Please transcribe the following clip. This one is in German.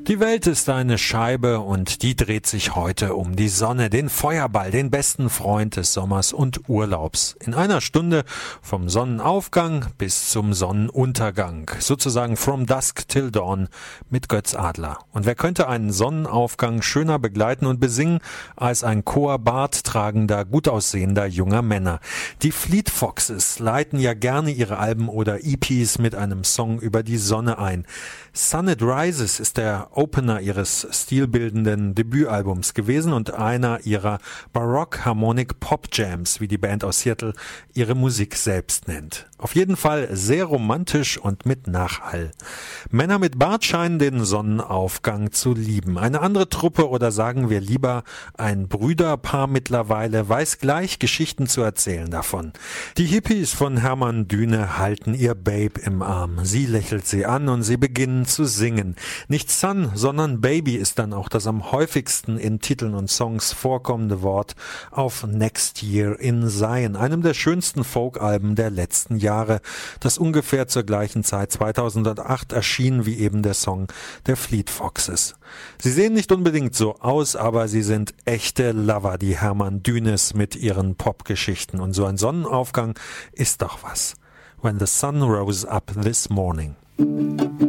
Die Welt ist eine Scheibe und die dreht sich heute um die Sonne, den Feuerball, den besten Freund des Sommers und Urlaubs. In einer Stunde vom Sonnenaufgang bis zum Sonnenuntergang, sozusagen from dusk till dawn mit Götz Adler. Und wer könnte einen Sonnenaufgang schöner begleiten und besingen als ein Chor barttragender, gut aussehender junger Männer? Die Fleet Foxes leiten ja gerne ihre Alben oder EPs mit einem Song über die Sonne ein. Sun It Rises ist der Opener ihres stilbildenden Debütalbums gewesen und einer ihrer Baroque Harmonic Pop Jams, wie die Band aus Seattle ihre Musik selbst nennt. Auf jeden Fall sehr romantisch und mit Nachhall. Männer mit Bart scheinen den Sonnenaufgang zu lieben. Eine andere Truppe oder sagen wir lieber ein Brüderpaar mittlerweile weiß gleich Geschichten zu erzählen davon. Die Hippies von Hermann Düne halten ihr Babe im Arm. Sie lächelt sie an und sie beginnen zu singen. Nicht Sun, sondern Baby ist dann auch das am häufigsten in Titeln und Songs vorkommende Wort auf Next Year in Zion, einem der schönsten Folkalben der letzten Jahre, das ungefähr zur gleichen Zeit 2008 erschien wie eben der Song der Fleet Foxes. Sie sehen nicht unbedingt so aus, aber sie sind echte Lover, die Hermann Dünes mit ihren Popgeschichten. Und so ein Sonnenaufgang ist doch was. When the sun rose up this morning.